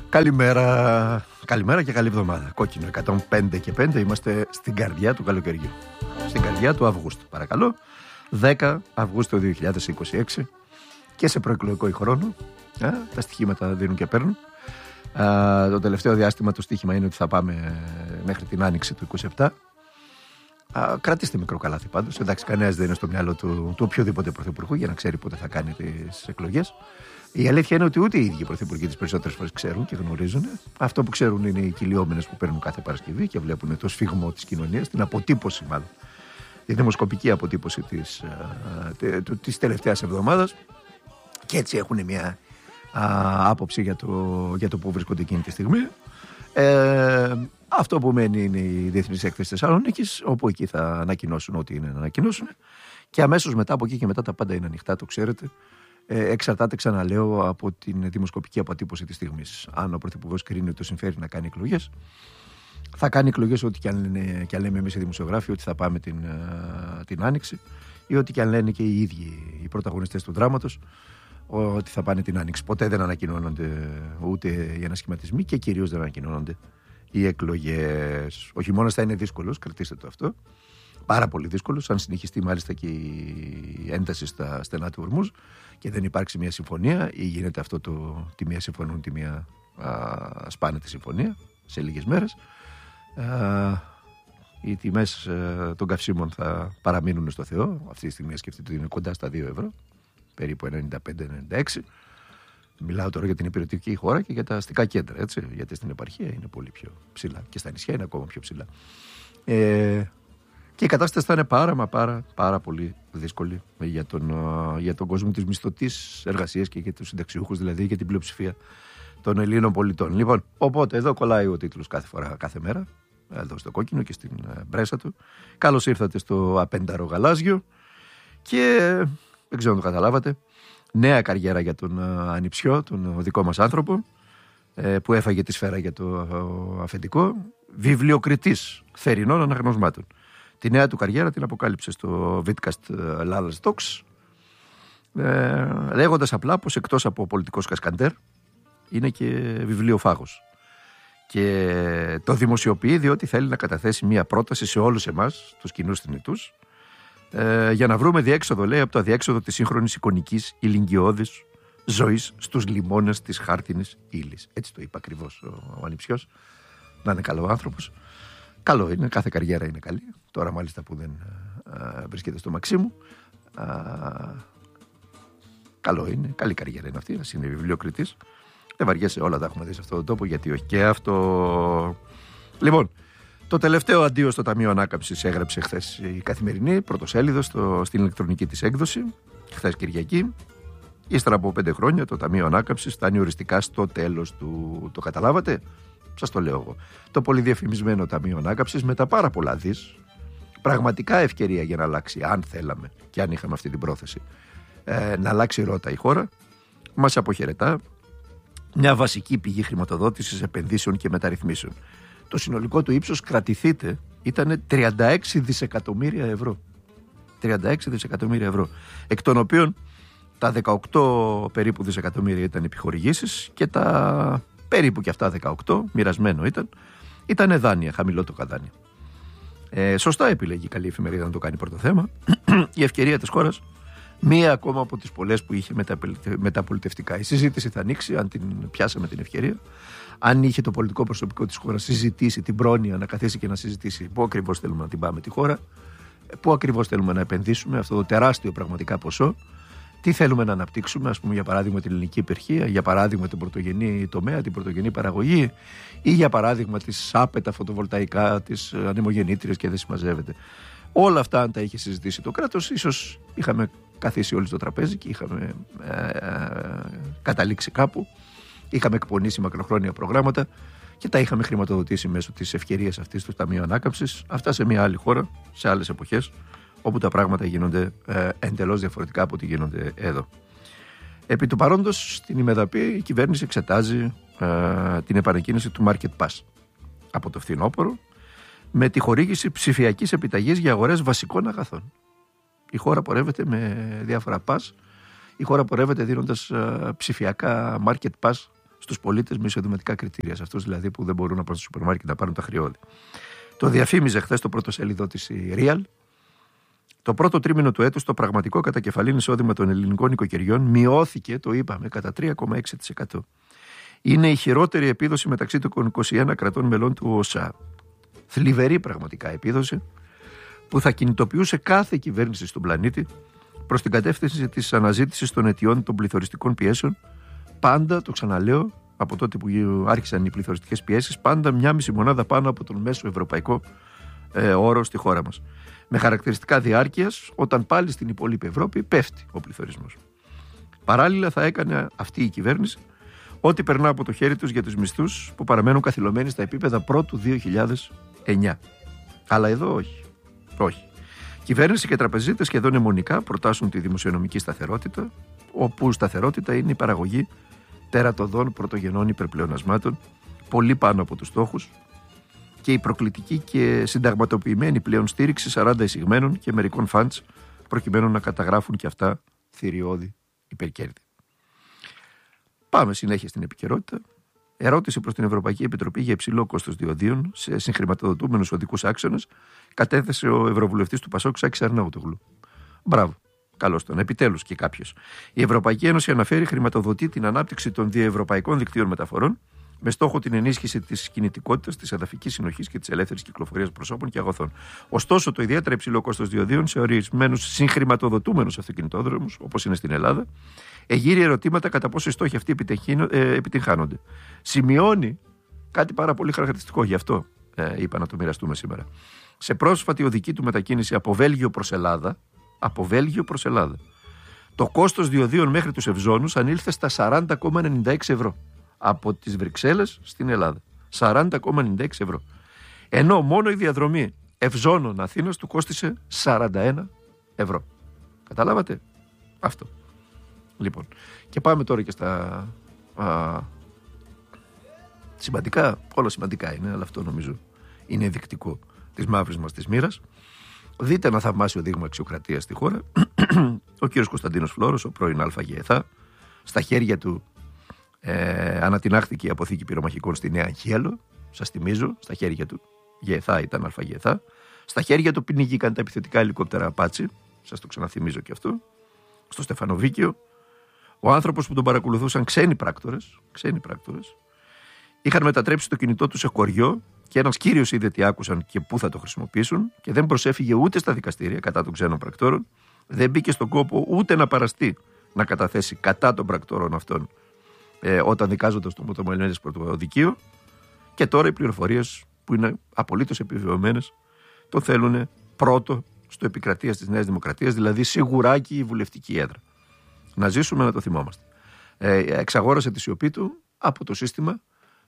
Καλημέρα. Καλημέρα και καλή εβδομάδα. Κόκκινο 105 και 5. Είμαστε στην καρδιά του καλοκαιριού. Στην καρδιά του Αυγούστου. Παρακαλώ. 10 Αυγούστου 2026. Και σε προεκλογικό χρόνο. Τα στοιχήματα δίνουν και παίρνουν. Το τελευταίο διάστημα το στοίχημα είναι ότι θα πάμε μέχρι την άνοιξη του 27. Κρατήστε μικρό καλάθι πάντως. Εντάξει, κανένας δεν είναι στο μυαλό του οποιοδήποτε πρωθυπουργού για να ξέρει πότε θα κάνει τις εκλογές. Η αλήθεια είναι ότι ούτε οι ίδιοι πρωθυπουργοί τις περισσότερες φορές ξέρουν και γνωρίζουν. Αυτό που ξέρουν είναι οι κυλιόμενες που παίρνουν κάθε Παρασκευή και βλέπουν το σφιγμό της κοινωνίας, την αποτύπωση μάλλον. Τη δημοσκοπική αποτύπωση της τελευταίας εβδομάδας. Και έτσι έχουν μια άποψη για το που βρίσκονται εκείνη τη στιγμή. Αυτό που μένει είναι η Διεθνής Έκθεση Θεσσαλονίκης, όπου εκεί θα ανακοινώσουν ό,τι είναι να ανακοινώσουν. Και αμέσως μετά, από εκεί και μετά, τα πάντα είναι ανοιχτά, το ξέρετε. Εξαρτάται, ξαναλέω, από την δημοσκοπική αποτύπωση της στιγμής. Αν ο πρωθυπουργός κρίνει ότι το συμφέρει να κάνει εκλογές, θα κάνει εκλογές, ό,τι και αν λέμε εμείς οι δημοσιογράφοι ότι θα πάμε την Άνοιξη, ή ό,τι και αν λένε και οι ίδιοι οι πρωταγωνιστές του δράματος ότι θα πάνε την Άνοιξη. Ποτέ δεν ανακοινώνονται ούτε οι ανασχηματισμοί και κυρίως δεν ανακοινώνονται οι εκλογές. Ο χειμώνας θα είναι δύσκολος, κρατήστε το αυτό. Πάρα πολύ δύσκολος, αν συνεχιστεί μάλιστα και η ένταση στα στενά του Ορμούζ και δεν υπάρξει μια συμφωνία, ή γίνεται αυτό τη μία συμφωνούν, τη μία σπάνε τη συμφωνία σε λίγες μέρες. Οι τιμές των καυσίμων θα παραμείνουν στο Θεό. Αυτή τη στιγμή σκεφτείτε ότι είναι κοντά στα 2 ευρώ, περίπου 95-96. Μιλάω τώρα για την υπηρετική χώρα και για τα αστικά κέντρα, έτσι, γιατί στην επαρχία είναι πολύ πιο ψηλά και στα νησιά είναι ακόμα πιο ψηλά. Και η κατάσταση θα είναι πάρα πολύ δύσκολη για τον κόσμο της μισθωτής εργασίας και για τους συνταξιούχους, δηλαδή για την πλειοψηφία των Ελλήνων πολιτών. Λοιπόν, οπότε εδώ κολλάει ο τίτλος κάθε μέρα, εδώ στο κόκκινο και στην μπρέσα του. Καλώς ήρθατε στο απένταρο γαλάζιο και δεν ξέρω αν το καταλάβατε. Νέα καριέρα για τον ανιψιό, τον δικό μας άνθρωπο, που έφαγε τη σφαίρα για το αφεντικό, βιβλιοκριτής θερινών αναγνωσμάτων. Τη νέα του καριέρα την αποκάλυψε στο Vidcast Lala Talks, λέγοντας απλά πως εκτός από πολιτικός κασκαντέρ είναι και βιβλιοφάγος. Και το δημοσιοποιεί διότι θέλει να καταθέσει μια πρόταση σε όλους εμάς, τους κοινούς θνητούς, για να βρούμε διέξοδο, λέει, από το αδιέξοδο της σύγχρονης εικονικής ηλικιώδης ζωής στους λιμώνες της χάρτινης ύλης. Έτσι το είπε ακριβώς ο ανιψιός. Να είναι καλό άνθρωπος. Καλό είναι, κάθε καριέρα είναι καλή. Τώρα μάλιστα που δεν βρίσκεται στο Μαξίμου. Καλό είναι, καλή καριέρα είναι αυτή, να είναι βιβλιοκριτής. Δεν βαριέσαι, όλα τα έχουμε δει σε αυτόν τον τόπο, γιατί όχι και αυτό. Λοιπόν, το τελευταίο αντίο στο Ταμείο Ανάκαμψης έγραψε χθες η Καθημερινή, πρωτοσέλιδο στην ηλεκτρονική της έκδοση, χθες Κυριακή. Ύστερα από 5 χρόνια το Ταμείο Ανάκαμψης φτάνει οριστικά στο τέλος του. Το καταλάβατε? Σας το λέω εγώ. Το πολυδιαφημισμένο Ταμείο Ανάκαμψης με τα πάρα πολλά δις, πραγματικά ευκαιρία για να αλλάξει, αν θέλαμε και αν είχαμε αυτή την πρόθεση, να αλλάξει ρότα η χώρα, μας αποχαιρετά μια βασική πηγή χρηματοδότησης, επενδύσεων και μεταρρυθμίσεων. Το συνολικό του ύψος, κρατηθείτε, ήταν 36 δισεκατομμύρια ευρώ. 36 δισεκατομμύρια ευρώ. Εκ των οποίων τα 18 περίπου δισεκατομμύρια ήταν επιχορηγήσεις και τα περίπου και αυτά 18, μοιρασμένο ήταν δάνεια, χαμηλότοκα δάνεια. Σωστά επιλέγει η καλή εφημερίδα να το κάνει πρώτο θέμα. Η ευκαιρία της χώρας, μία ακόμα από τις πολλές που είχε μεταπολιτευτικά. Η συζήτηση θα ανοίξει, αν την πιάσαμε την ευκαιρία. Αν είχε το πολιτικό προσωπικό της χώρας συζητήσει την πρόνοια, να καθίσει και να συζητήσει πού ακριβώς θέλουμε να την πάμε τη χώρα, πού ακριβώς θέλουμε να επενδύσουμε αυτό το τεράστιο πραγματικά ποσό, τι θέλουμε να αναπτύξουμε, ας πούμε, για παράδειγμα την ελληνική υπερχεία, για παράδειγμα την πρωτογενή τομέα, την πρωτογενή παραγωγή, ή για παράδειγμα τις άπετα φωτοβολταϊκά, τις ανεμογεννήτριες και δεν συμμαζεύεται. Όλα αυτά, αν τα είχε συζητήσει το κράτος, ίσως είχαμε καθίσει όλοι στο τραπέζι και είχαμε καταλήξει κάπου. Είχαμε εκπονήσει μακροχρόνια προγράμματα και τα είχαμε χρηματοδοτήσει μέσω της ευκαιρίας αυτής του Ταμείου Ανάκαμψης. Αυτά σε μια άλλη χώρα, σε άλλες εποχές, όπου τα πράγματα γίνονται εντελώς διαφορετικά από ό,τι γίνονται εδώ. Επί του παρόντος, στην ημεδαπή, η κυβέρνηση εξετάζει την επανεκκίνηση του Market Pass από το φθινόπωρο, με τη χορήγηση ψηφιακής επιταγής για αγορές βασικών αγαθών. Η χώρα πορεύεται με διάφορα pass. Η χώρα πορεύεται δίνοντας ψηφιακά Market Pass στους πολίτες με εισοδηματικά κριτήρια. Σε αυτούς δηλαδή που δεν μπορούν να πάνε στο σούπερ μάρκετ να πάρουν τα χρεώδη. Το διαφήμιζε χθες το πρώτο σελίδο της η Real. Το πρώτο τρίμηνο του έτους το πραγματικό κατακεφαλήν εισόδημα των ελληνικών οικοκυριών μειώθηκε, το είπαμε, κατά 3,6%. Είναι η χειρότερη επίδοση μεταξύ των 21 κρατών μελών του ΟΣΑ. Θλιβερή πραγματικά επίδοση που θα κινητοποιούσε κάθε κυβέρνηση στον πλανήτη προς την κατεύθυνση της αναζήτησης των αιτιών των πληθωριστικών πιέσεων. Πάντα, το ξαναλέω, από τότε που άρχισαν οι πληθωριστικές πιέσεις, πάντα 1,5 μονάδα πάνω από τον μέσο ευρωπαϊκό όρο στη χώρα μας. Με χαρακτηριστικά διάρκειας, όταν πάλι στην υπόλοιπη Ευρώπη πέφτει ο πληθωρισμός. Παράλληλα, θα έκανε αυτή η κυβέρνηση ό,τι περνά από το χέρι τους για τους μισθούς που παραμένουν καθυλωμένοι στα επίπεδα πρώτου 2009. Αλλά εδώ όχι. Όχι. Κυβέρνηση και τραπεζίτες σχεδόν αιμονικά προτάσουν τη δημοσιονομική σταθερότητα, όπου σταθερότητα είναι η παραγωγή τερατωδών πρωτογενών υπερπλεονασμάτων, πολύ πάνω από τους στόχους, και η προκλητική και συνταγματοποιημένη πλέον στήριξη 40 εισηγμένων και μερικών φαντς, προκειμένου να καταγράφουν και αυτά θηριώδη υπερκέρδη. Πάμε συνέχεια στην επικαιρότητα. Ερώτηση προς την Ευρωπαϊκή Επιτροπή για υψηλό κόστος διοδίων σε συγχρηματοδοτούμενους οδικούς άξονες κατέθεσε ο Ευρωβουλευτής του Πασόκ Σάκης Αρναούτογλου. Μπράβο. Καλώς τον. Επιτέλους και κάποιος. Η Ευρωπαϊκή Ένωση αναφέρει χρηματοδοτεί την ανάπτυξη των διευρωπαϊκών δικτύων μεταφορών με στόχο την ενίσχυση της κινητικότητας, της εδαφικής συνοχής και της ελεύθερης κυκλοφορίας προσώπων και αγωθών. Ωστόσο, το ιδιαίτερα υψηλό κόστος διοδίων σε ορισμένους συγχρηματοδοτούμενους αυτοκινητόδρομους, όπως είναι στην Ελλάδα, εγείρει ερωτήματα κατά πόσο οι στόχοι αυτοί επιτυγχάνονται. Σημειώνει κάτι πάρα πολύ χαρακτηριστικό, γι' αυτό είπα να το μοιραστούμε σήμερα. Σε πρόσφατη οδική του μετακίνηση από Βέλγιο προς Ελλάδα, το κόστος διοδίων μέχρι τους Ευζώνους ανήλθε στα 40,96 ευρώ. Από τις Βρυξέλλες στην Ελλάδα. 40,96 ευρώ. Ενώ μόνο η διαδρομή Ευζώνων Αθήνας του κόστισε 41 ευρώ. Καταλάβατε? Αυτό. Λοιπόν, και πάμε τώρα και στα σημαντικά, όλα σημαντικά είναι, αλλά αυτό νομίζω είναι ενδεικτικό της μαύρης μας της μοίρας. Δείτε ένα θαυμάσιο δείγμα αξιοκρατίας στη χώρα. Ο κύριος Κωνσταντίνος Φλόρος, ο πρώην ΑΓΕΘΑ, στα χέρια του ανατινάχθηκε η αποθήκη πυρομαχικών στη Νέα Αγχέλο. Σας θυμίζω, στα χέρια του. ΓΕΘΑ ήταν ΑΓΕΘΑ. Στα χέρια του πνίγηκαν τα επιθετικά ελικόπτερα Απάτσι. Σας το ξαναθυμίζω και αυτό. Στο Στεφανοβίκιο. Ο άνθρωπος που τον παρακολουθούσαν ξένοι πράκτορες, είχαν μετατρέψει το κινητό του σε χωριό και ένας κύριος είδε τι άκουσαν και πού θα το χρησιμοποιήσουν και δεν προσέφυγε ούτε στα δικαστήρια κατά των ξένων πρακτόρων, δεν μπήκε στον κόπο ούτε να παραστεί να καταθέσει κατά των πρακτόρων αυτών όταν δικάζονται στο Μοτομελένες Πρωτοδικείο, και τώρα οι πληροφορίες που είναι απολύτως επιβεβαιωμένες το θέλουν πρώτο στο επικρατείας της Νέας Δημοκρατίας, δηλαδή σιγουράκι η βουλευτική έδρα. Να ζήσουμε να το θυμόμαστε. Εξαγόρασε τη σιωπή του από το σύστημα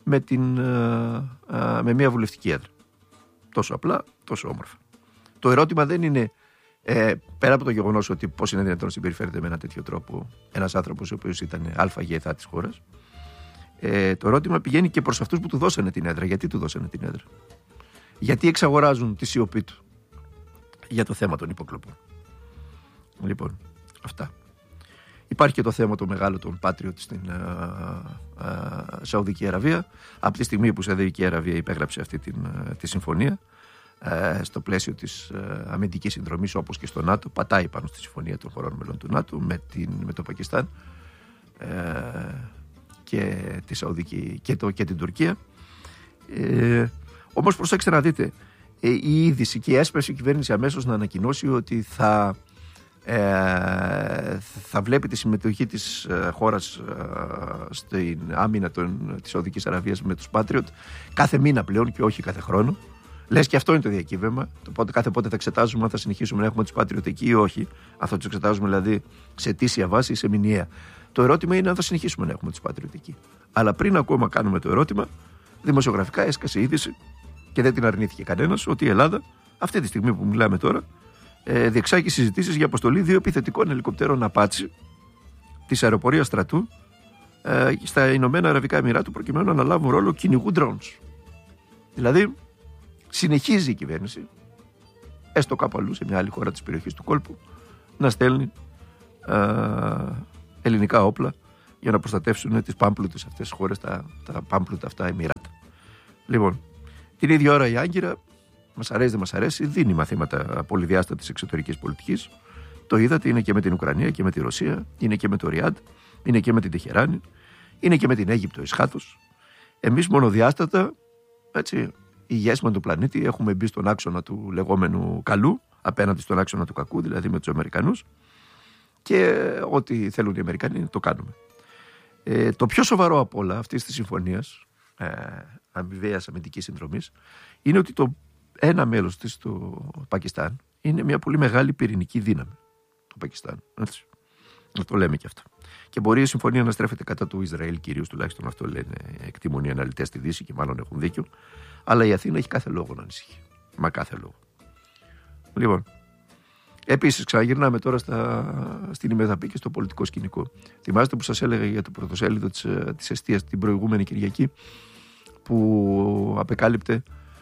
με μια βουλευτική έδρα. Τόσο απλά, τόσο όμορφα. Το ερώτημα δεν είναι, πέρα από το γεγονός ότι πώς είναι δυνατόν να συμπεριφέρεται με ένα τέτοιο τρόπο ένας άνθρωπος ο οποίος ήταν ΑΓΕΘΑ της χώρας, το ερώτημα πηγαίνει και προς αυτούς που του δώσανε την έδρα. Γιατί του δώσανε την έδρα? Γιατί εξαγοράζουν τη σιωπή του για το θέμα των υποκλοπών? Λοιπόν, αυτά. Υπάρχει και το θέμα το μεγάλο των Patriot στην Σαουδική Αραβία. Από τη στιγμή που η Σαουδική Αραβία υπέγραψε αυτή τη συμφωνία στο πλαίσιο της αμυντικής συνδρομής, όπως και στο ΝΑΤΟ, πατάει πάνω στη συμφωνία των χωρών μελών του ΝΑΤΟ με το Πακιστάν και τη Σαουδική και την Τουρκία. Όμως προσέξτε να δείτε, η είδηση και η έσπευση κυβέρνηση αμέσως να ανακοινώσει ότι θα βλέπει τη συμμετοχή της χώρας στην άμυνα της Σαουδικής Αραβίας με τους Patriot κάθε μήνα πλέον και όχι κάθε χρόνο. Λες και αυτό είναι το διακύβευμα. Κάθε πότε θα εξετάζουμε αν θα συνεχίσουμε να έχουμε τους Patriot εκεί ή όχι. Αν θα τους εξετάζουμε δηλαδή σε αιτήσια βάση ή σε μηνιαία. Το ερώτημα είναι αν θα συνεχίσουμε να έχουμε τους Patriot εκεί. Αλλά πριν ακόμα κάνουμε το ερώτημα, δημοσιογραφικά έσκασε είδηση και δεν την αρνήθηκε κανένας ότι η Ελλάδα, αυτή τη στιγμή που μιλάμε τώρα, διεξάγει συζητήσεις για αποστολή 2 επιθετικών ελικοπτέρων Απάτσι της αεροπορίας στρατού στα Ηνωμένα Αραβικά Εμιράτα, προκειμένου να αναλάβουν ρόλο κυνηγού drones. Δηλαδή, συνεχίζει η κυβέρνηση, έστω κάπου αλλού σε μια άλλη χώρα της περιοχής του κόλπου, να στέλνει ελληνικά όπλα για να προστατεύσουν τις πάμπλουτες αυτές τις χώρες, τα πάμπλουτα αυτά εμιράτα. Λοιπόν, την ίδια ώρα η Άγκυρα, μας αρέσει δεν μας αρέσει, δίνει μαθήματα πολυδιάστατης εξωτερικής πολιτικής. Το είδατε, είναι και με την Ουκρανία και με τη Ρωσία, είναι και με το Ριάντ, είναι και με την Τεχεράνη, είναι και με την Αίγυπτο εσχάτως. Εμείς μονοδιάστατα, έτσι, ηγέσμεν του πλανήτη, έχουμε μπει στον άξονα του λεγόμενου καλού, απέναντι στον άξονα του κακού, δηλαδή με τους Αμερικανούς, και ό,τι θέλουν οι Αμερικανοί το κάνουμε. Το πιο σοβαρό από όλα αυτής της συμφωνίας αμοιβαίας αμυντικής συνδρομής είναι ότι ένα μέλος της, το Πακιστάν, είναι μια πολύ μεγάλη πυρηνική δύναμη. Το Πακιστάν. Έτσι. Να το λέμε και αυτό. Και μπορεί η συμφωνία να στρέφεται κατά του Ισραήλ κυρίως, τουλάχιστον αυτό λένε, εκτιμούν οι αναλυτές στη Δύση και μάλλον έχουν δίκιο. Αλλά η Αθήνα έχει κάθε λόγο να ανησυχεί. Μα κάθε λόγο. Λοιπόν, επίσης ξαναγυρνάμε τώρα στην ημεδαπή και στο πολιτικό σκηνικό. Θυμάστε που σας έλεγα για το πρωτοσέλιδο της Εστίας την προηγούμενη Κυριακή, που απεκάλυπτε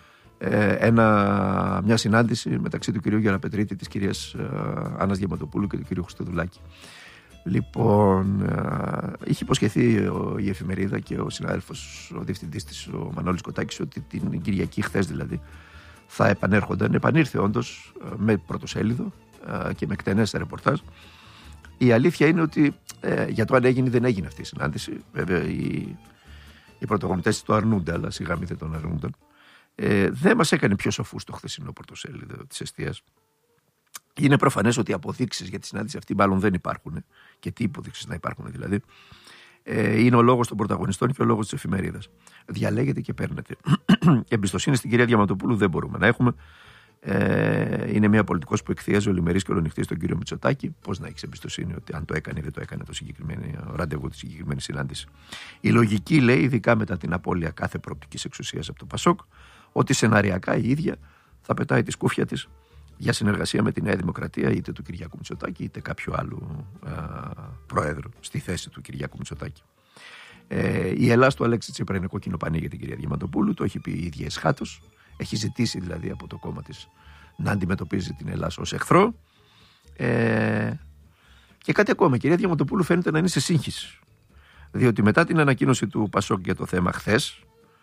μια συνάντηση μεταξύ του κυρίου Γεραπετρίτη, της κυρίας Άννας Διαμαντοπούλου και του κυρίου Χριστοδουλάκη. Λοιπόν, είχε υποσχεθεί η εφημερίδα και ο συνάδελφος, ο διευθυντής της, ο Μανώλης Κοτάκης, ότι την Κυριακή, χθες δηλαδή, θα επανέρχονταν. Επανήρθε όντως με πρωτοσέλιδο και με εκτενές ρεπορτάζ. Η αλήθεια είναι ότι για το αν έγινε ή δεν έγινε αυτή η συνάντηση, βέβαια οι πρωταγωνιστές το αρνούνται, αλλά σιγά μη δεν τον αρνούνταν. Δεν μας έκανε πιο σοφούς το χθεσινό πρωτοσέλιδο της Εστίας. Είναι προφανές ότι οι αποδείξεις για τη συνάντηση αυτή μάλλον δεν υπάρχουν. Και τι υποδείξεις να υπάρχουν δηλαδή. Είναι ο λόγος των πρωταγωνιστών και ο λόγος της εφημερίδας. Διαλέγετε και παίρνετε. Εμπιστοσύνη στην κυρία Διαμαντοπούλου δεν μπορούμε να έχουμε. Είναι μια πολιτικός που εκθίαζε ολημερής και ολονυχτής στον κύριο Μητσοτάκη. Πώς να έχεις εμπιστοσύνη ότι αν το έκανε ή δεν το έκανε το συγκεκριμένο ραντεβού, τη συγκεκριμένη συνάντηση. Η λογική λέει, ειδικά μετά την απώλεια κάθε προοπτικής εξουσίας από το Πασόκ, ότι σεναριακά η ίδια θα πετάει τη σκούφια της για συνεργασία με τη Νέα Δημοκρατία, είτε του Κυριάκου Μητσοτάκη είτε κάποιου άλλου πρόεδρου στη θέση του Κυριάκου Μητσοτάκη. Η Ελλάς του Αλέξη Τσίπρα είναι κόκκινο πανί για την κυρία Διαμαντοπούλου, το έχει πει η ίδια εσχάτως. Έχει ζητήσει δηλαδή από το κόμμα της να αντιμετωπίζει την Ελλάς ως εχθρό. Και κάτι ακόμα, η κυρία Διαμαντοπούλου φαίνεται να είναι σε σύγχυση. Διότι μετά την ανακοίνωση του Πασόκ για το θέμα χθες,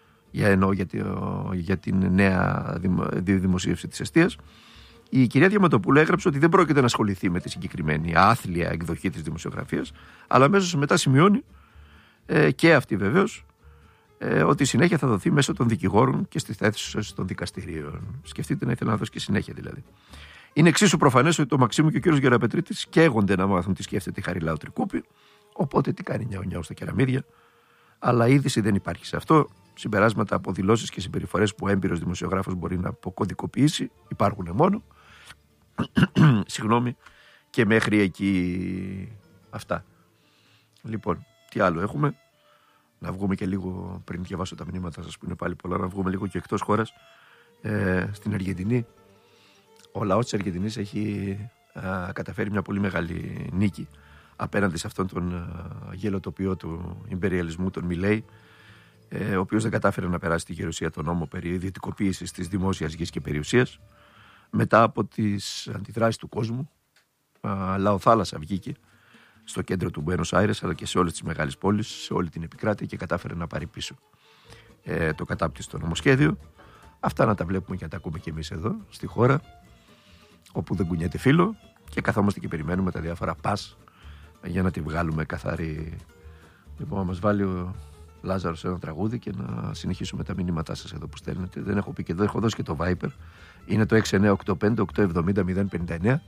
για την νέα δημοσίευση της Εστίας, η κυρία Διαμαντοπούλου έγραψε ότι δεν πρόκειται να ασχοληθεί με τη συγκεκριμένη άθλια εκδοχή της δημοσιογραφίας, αλλά αμέσως μετά σημειώνει, και αυτή βεβαίως, ότι η συνέχεια θα δοθεί μέσω των δικηγόρων και στις θέσεις των δικαστηρίων. Σκεφτείτε να ήθελα να δώσει και συνέχεια δηλαδή. Είναι εξίσου προφανές ότι το Μαξίμου και ο κύριος Γεραπετρίτης καίγονται να μάθουν τι σκέφτεται η Χαριλάου Τρικούπη. Οπότε τι κάνει νιάου στα κεραμίδια. Αλλά είδηση δεν υπάρχει σε αυτό. Συμπεράσματα από δηλώσεις και συμπεριφορές που ο έμπειρος δημοσιογράφος μπορεί να αποκωδικοποιήσει υπάρχουν μόνο. Συγγνώμη. Και μέχρι εκεί αυτά. Λοιπόν, τι άλλο έχουμε. Να βγούμε και λίγο, πριν διαβάσω τα μηνύματα σας που είναι πάλι πολλά, να βγούμε λίγο και εκτός χώρας. Στην Αργεντινή, ο λαός της Αργεντινής έχει καταφέρει μια πολύ μεγάλη νίκη απέναντι σε αυτόν τον γελοτοποιό του ιμπεριαλισμού, τον Μιλέι, ο οποίος δεν κατάφερε να περάσει τη γερουσία τον νόμο περί ιδιωτικοποίησης της δημόσιας γης και περιουσίας. Μετά από τις αντιδράσεις του κόσμου, λαοθάλασσα βγήκε στο κέντρο του Μπουένος Άιρες, αλλά και σε όλες τις μεγάλες πόλεις, σε όλη την επικράτεια, και κατάφερε να πάρει πίσω το κατάπτυστο νομοσχέδιο. Αυτά να τα βλέπουμε και να τα ακούμε και εμείς εδώ στη χώρα, όπου δεν κουνιέται φύλλο, και καθόμαστε και περιμένουμε τα διάφορα πας για να τη βγάλουμε καθαρή. Λοιπόν, να μας βάλει ο Λάζαρος ένα τραγούδι και να συνεχίσουμε τα μηνύματά σας εδώ που στέλνετε. Δεν έχω πει και εδώ, έχω δώσει και το Viper. Είναι το 6985-870-059.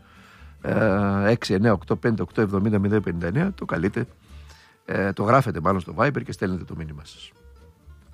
6985-870-059. Το καλείτε, το γράφετε μάλλον στο Viber και στέλνετε το μήνυμα σας.